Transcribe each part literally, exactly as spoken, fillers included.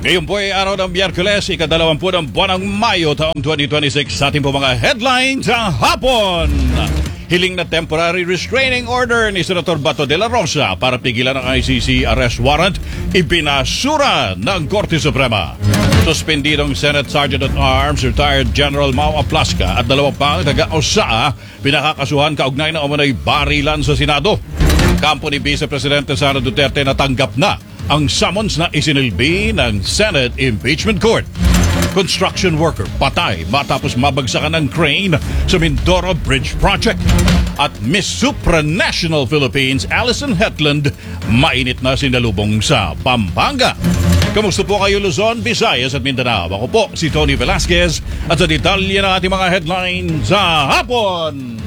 Ngayon po ay araw ng Miyerkules, ikadalawampu ng buwan ng Mayo taong twenty twenty-six. Sa ating po mga headlines sa hapon. Hiling na temporary restraining order ni Senator Bato de la Rosa para pigilan ang I C C arrest warrant ibinasura ng Korte Suprema. Suspendidong Senate Sergeant at Arms retired General Mau Aplaska at dalawa pang taga-Osaa pinakakasuhan kaugnay na umano'y barilan sa Senado. Kampo ni Vice Presidente Sara Duterte natanggap na ang summons na isinilbi ng Senate Impeachment Court. Construction worker patay matapos mabagsakan ng crane sa Mindoro Bridge Project. At Miss Supranational Philippines Alison Hetland mainit na sinalubong sa Pampanga. Kamusta po kayo Luzon, Visayas at Mindanao? Ako po si Tony Velasquez at sa detalye ng ating mga headlines sa hapon.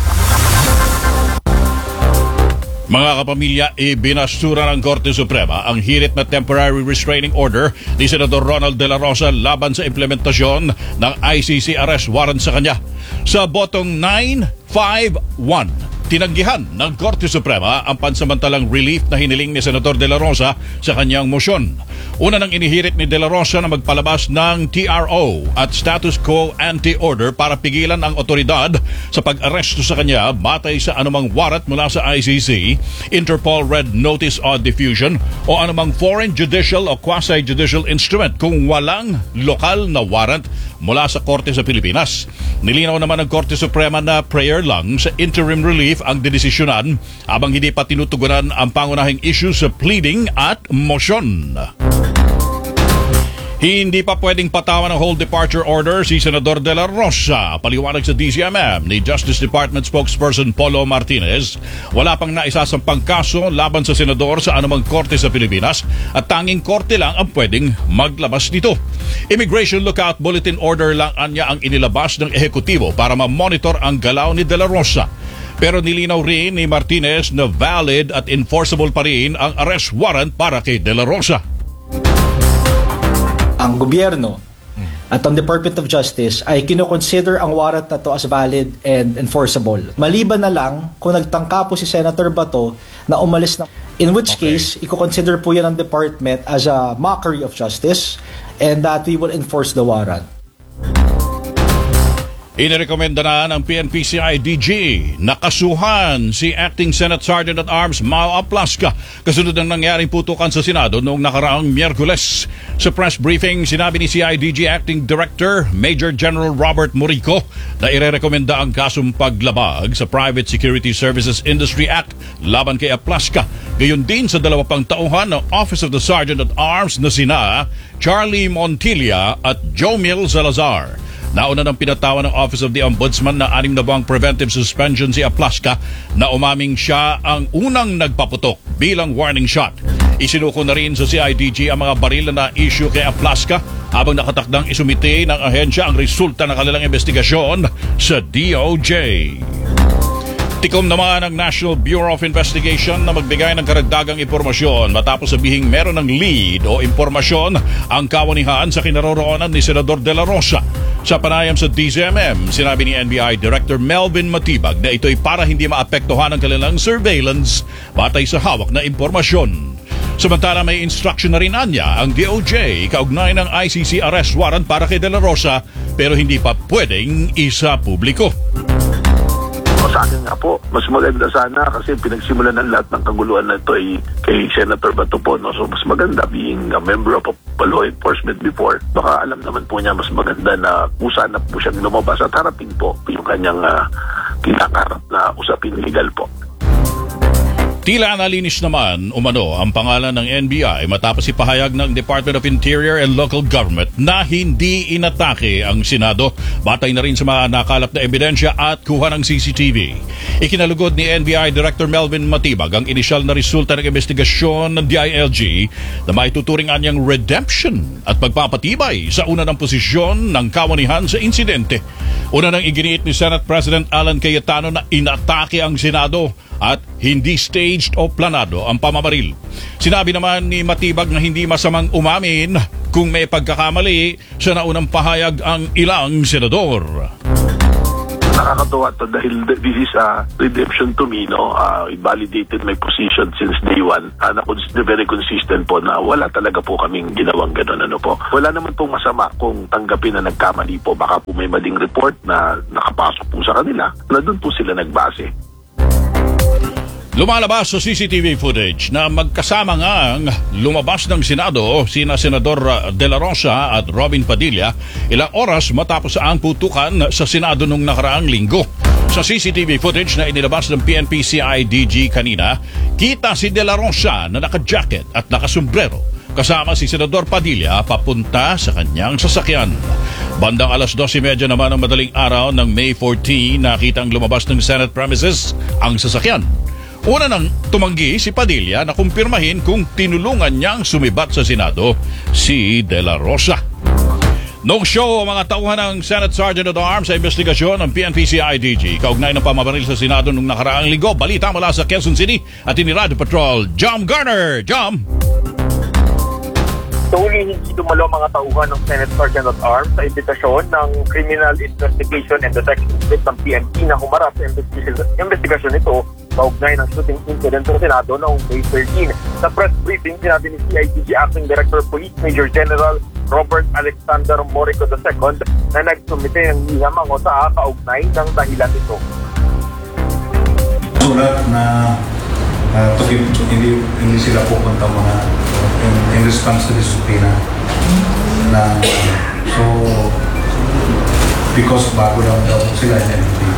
Mga kapamilya, ibinasura ng Korte Suprema ang hirit na temporary restraining order ni Senador Ronald De La Rosa laban sa implementasyon ng I C C arrest warrant sa kanya. Sa botong nine five one, tinanggihan ng Korte Suprema ang pansamantalang relief na hiniling ni Senador De La Rosa sa kanyang mosyon. Una nang inihirit ni De La Rosa na magpalabas ng T R O at status quo anti-order para pigilan ang otoridad sa pag-aresto sa kanya batay sa anumang warrant mula sa I C C, Interpol Red Notice on Diffusion o anumang foreign judicial o quasi-judicial instrument kung walang lokal na warrant mula sa Korte sa Pilipinas. Nilinaw naman ng Korte Suprema na prayer lang sa interim relief ang dedesisyonan habang hindi pa tinutugunan ang pangunahing issue sa pleading at motion. Hindi pa pwedeng patawan ng whole departure order si Senador De La Rosa. Paliwanag sa D C M M ni Justice Department spokesperson Polo Martinez, wala pang naisasampang kaso laban sa senador sa anumang korte sa Pilipinas at tanging korte lang ang pwedeng maglabas nito. Immigration Lookout Bulletin Order lang anya ang inilabas ng ehekutibo para ma-monitor ang galaw ni De La Rosa. Pero nilinaw rin ni Martinez na valid at enforceable pa rin ang arrest warrant para kay De La Rosa. Ang gobyerno at ang Department of Justice ay kinoconsider ang warrant na to as valid and enforceable. Maliban na lang kung nagtangka po si Senator Bato na umalis na, in which okay. case, i-consider po yan ng department as a mockery of justice and that we will enforce the warrant. Inirekomenda na ng P N P C I D G nakasuhan si Acting Senate Sergeant at Arms Mau Aplaska kasunod ng nangyaring putukan sa Senado noong nakaraang Miyerkules. Sa press briefing, sinabi ni C I D G Acting Director Major General Robert Morico na irerekomenda ang kasong paglabag sa Private Security Services Industry Act laban kay Aplaska. Gayon din sa dalawa pang tauhan ng Office of the Sergeant at Arms na sina Charlie Montilla at Jomil Salazar. Nauna ng pinatawan ng Office of the Ombudsman na anim na buwang preventive suspension si Aplaska na umaming siya ang unang nagpaputok bilang warning shot. Isinuko na rin sa C I D G ang mga baril na na-issue kay Aplaska habang nakatakdang isumite ng ahensya ang resulta ng kanilang investigasyon sa D O J. Tikom naman ang National Bureau of Investigation na magbigay ng karagdagang impormasyon matapos sabihing meron ng lead o impormasyon ang kawanihan sa kinaroroonan ni Senador De La Rosa. Sa panayam sa D C M M, sinabi ni N B I Director Melvin Matibag na ito'y para hindi maapektuhan ang kanilang surveillance batay sa hawak na impormasyon. Samantala may instruction na rin anya ang D O J kaugnay ng I C C arrest warrant para kay De La Rosa pero hindi pa pwedeng isa publiko. Sa akin nga po, mas maganda sana kasi pinagsimulan ng lahat ng kaguluhan na ito ay kay Senator Bato po. No? So mas maganda being a member of a law enforcement before. Baka alam naman po niya mas maganda na kusa na po siyang lumabas at harapin po yung kanyang uh, kinakarap na usapin legal po. Tila nalinis naman umano ang pangalan ng N B I matapos ipahayag ng Department of Interior and Local Government na hindi inatake ang Senado batay na rin sa mga nakalap na ebidensya at kuha ng C C T V. Ikinalugod ni N B I Director Melvin Matibag ang inisyal na resulta ng investigasyon ng D I L G na maituturing anyang redemption at pagpapatibay sa una ng posisyon ng kawanihan sa insidente. Una nang iginiit ni Senate President Alan Cayetano na inatake ang Senado at hindi staged o planado ang pamamaril. Sinabi naman ni Matibag na hindi masamang umamin kung may pagkakamali sa naunang pahayag ang ilang senador. Nakakatuwa to dahil this is a redemption to me, no? Uh, it validated my position since day one. Uh, na cons- very consistent po na wala talaga po kaming ginawang gano'n, ano po. Wala naman pong masama kung tanggapin na nagkamali po. Baka po may maling report na nakapasok po sa kanila na doon po sila nagbase. Lumalabas sa C C T V footage na magkasama nga ang lumabas ng Senado sina Senador De La Rosa at Robin Padilla ilang oras matapos ang putukan sa Senado nung nakaraang linggo. Sa C C T V footage na inilabas ng P N P C I D G kanina, kita si De La Rosa na naka-jacket at nakasombrero kasama si Senador Padilla papunta sa kanyang sasakyan. Bandang alas dos thirty naman ng madaling araw ng May fourteen, nakitang lumabas ng Senate premises ang sasakyan. Una nang tumanggi si Padilla na kumpirmahin kung tinulungan niyang sumibat sa Senado si De La Rosa. No-show ang mga tauhan ng Senate Sergeant at Arms sa investigasyon ng P N P C I D G kaugnay ng pamabaril sa Senado nung nakaraang linggo. Balita mula sa Quezon City at ni Radio Patrol, Jom Garner. Jom! Tuli hindi dumalo mga tauhan ng Senate Sergeant at Arms sa imbitasyon ng Criminal Investigation and Detection Unit ng P N P na humarap sa investigasyon, investigasyon ito kaugnay ng shooting incident sa Senado noong May thirteen. Sa press briefing, sinabi ni C I D G Acting Director Police Major General Robert Alexander Morico the Second na nagsumite ng liham ang O S A kaugnay ng dahilan nito. Sulat na uh, to give, hindi, hindi sila pupunta mga in, in response to the subpoena na so because bago lang daw sila in N P.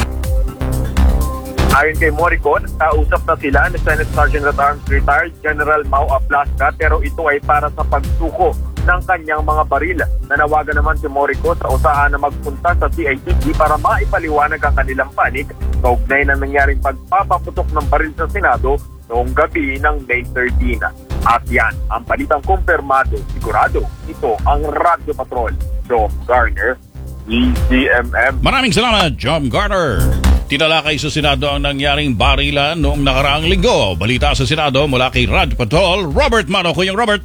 Ayon kay Morico, nagkausap na sila ni Senate Sergeant at Arms Retired General Mau Aplasca pero ito ay para sa pagsuko ng kanyang mga baril. Nanawagan naman si Morico sa O S A na magpunta sa C I D G para maipaliwanag ang kanilang panig kaugnay na nangyaring pagpapaputok ng baril sa Senado noong gabi ng May thirteen. At yan, ang balitang kumpirmado, sigurado, ito ang Radio Patrol. Jom Garner, E C M M. Maraming salamat, Jom Garner. Tinalakay sa Senado ang nangyaring barilan noong nakaraang linggo. Balita sa Senado mula kay Radio Patrol, Robert Mano. Kuyang Robert.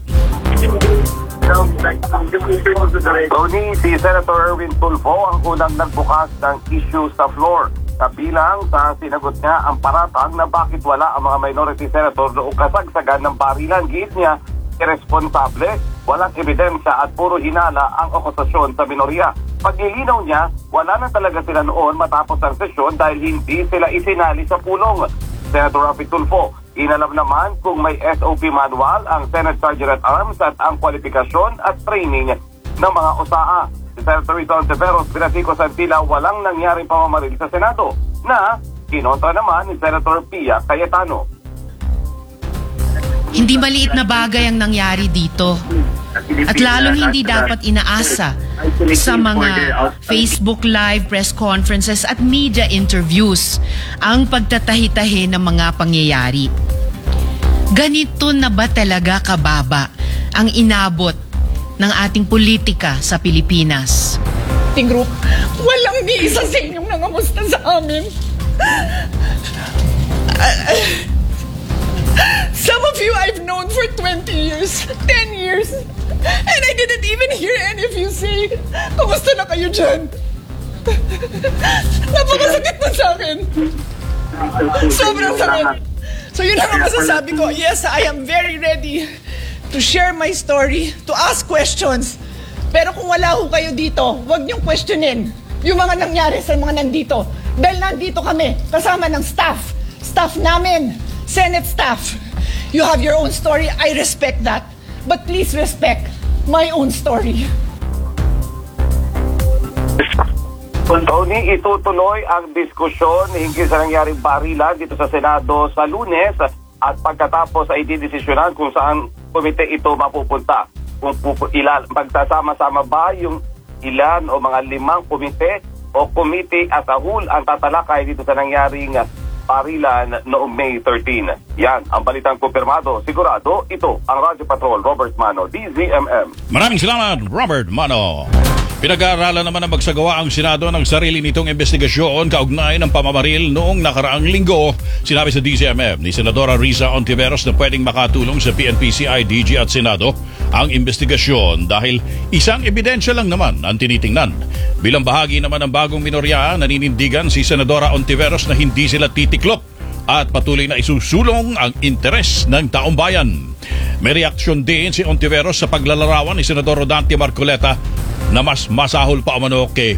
Tony, si Senator Erwin Tulfo ang unang nagbukas ng issue sa floor. Kabilang sa sinagot niya ang paratang na bakit wala ang mga minority senator noong kasagsagan ng barilan. Giit niya, irresponsable, walang ebidensya at puro hinala ang akusasyon sa minorya. Paglilinaw niya, wala na talaga sila noon matapos ang sesyon dahil hindi sila isinali sa pulong. Senator Rafi Tulfo, inalam naman kung may S O P manual ang Senate Sergeant at Arms at ang kwalifikasyon at training ng mga O S A A. Si Senator Rizal Severos, Pinatico Santila, walang nangyaring pamamaril sa Senado na kinontra naman ni Senator Pia Cayetano. Hindi maliit na bagay ang nangyari dito. At lalong hindi dapat inaasa sa mga Facebook Live, press conferences at media interviews ang pagtatahi-tahi ng mga pangyayari. Ganito na ba talaga kababa ang inabot ng ating politika sa Pilipinas? Ating group, walang ni isa sa inyong nangamusta sa amin. Some of you I've known for twenty years, ten years, and I didn't even hear any of you say, kamusta na kayo dyan? Napakasakit na sa akin. Sobrang sakit. So yun ang masasabi ko. Yes, I am very ready to share my story, to ask questions. Pero kung wala ho kayo dito, huwag niyong questionin yung mga nangyari sa mga nandito. Dahil nandito kami, kasama ng staff, staff namin, Senate staff. You have your own story. I respect that. But please respect my own story. Tony, itutuloy ang diskusyon hinggil sa nangyaring barilan dito sa Senado sa Lunes at pagkatapos ay didesisyonan kung saan komite ito mapupunta. Kung ilan, magsasama-sama ba yung ilan o mga limang komite o komite as a whole ang tatalakay dito sa nangyaring parilan noong May thirteenth. Yan ang balitang kumpirmado. Sigurado, ito ang Radyo Patrol, Robert Mano, D Z M M. Maraming salamat, Robert Mano. Pinag-aaralan naman ang magsagawa ang Senado ng sarili nitong investigasyon kaugnay ng pamamaril noong nakaraang linggo. Sinabi sa D Z M M ni Senadora Riza Ontiveros na pwedeng makatulong sa P N P C I, D G at Senado ang investigasyon dahil isang ebidensya lang naman ang tinitingnan. Bilang bahagi naman ng bagong minorya, naninindigan si Senadora Ontiveros na hindi sila titiklop at patuloy na isusulong ang interes ng taong bayan. May reaksyon din si Ontiveros sa paglalarawan ni Senador Rodante Marcoleta na mas masahol pa umano kay